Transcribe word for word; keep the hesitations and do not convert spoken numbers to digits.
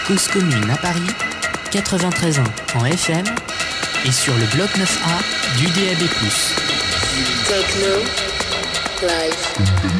Cause Commune à Paris, quatre-vingt-treize ans en F M et sur le bloc neuf A du D A B plus. Techno Live.